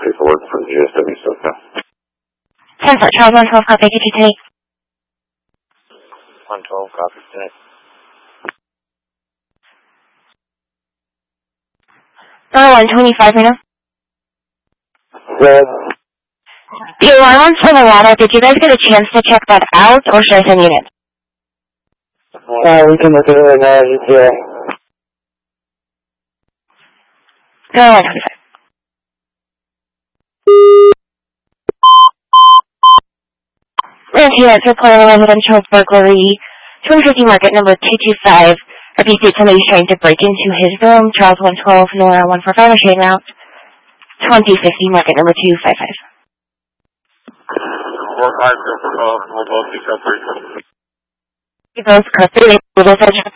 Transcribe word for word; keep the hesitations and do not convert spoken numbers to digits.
paperwork for G S W SoCal. ten four, Charles one twelve, copy, did you take? one twelve, copy, today. Oh, one twenty-five right now. Good. The alarm on Silverado, did you guys get a chance to check that out, or should I send you it? Uh, we can look at it right now, you can. Go one twenty-five. Ranch reporting a residential burglary, two fifty Market number two two five. Repeat, somebody's trying to break into his room, Charles one twelve, Nora one four five, Shane Route, twenty fifty Market number two five five. four five, we'll both be code three. You both code three, we'll both